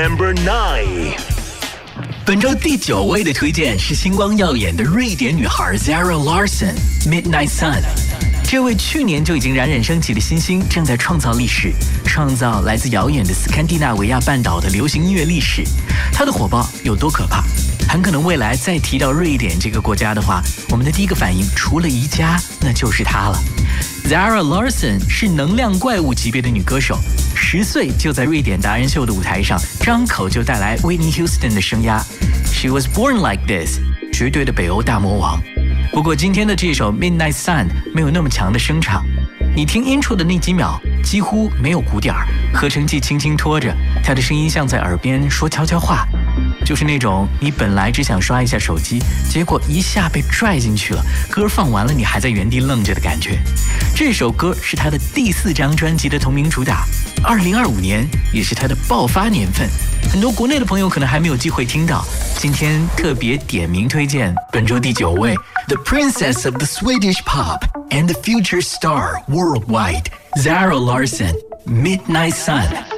Number 9。 本周第9位的推荐是星光耀眼的瑞典女孩 Zara Larsson，Midnight Sun。这位去年就已经冉冉升起的新星，正在创造历史，创造来自遥远的斯堪的纳维亚半岛的流行音乐历史。她的火爆有多可怕？很可能未来再提到瑞典这个国家的话，我们的第一个反应除了宜家，那就是她了。Zara Larsson 是能量怪物级别的女歌手，10岁就在瑞典达人秀的舞台上张口就带来 Whitney Houston 的声压。She was born like this， 绝对的北欧大魔王。不过今天的这首 Midnight Sun 没有那么强的声场，你听 intro 的那几秒几乎没有鼓点儿，合成器轻轻拖着，她的声音像在耳边说悄悄话，就是那种你本来只想刷一下手机，结果一下被拽进去了，歌放完了你还在原地愣着的感觉。这首歌是她的第4张专辑的同名主打，2025年也是她的爆发年份，很多国内的朋友可能还没有机会听到，今天特别点名推荐本周第9位 The Princess of the Swedish Pop and the Future Star Worldwide Zara Larsson Midnight Sun。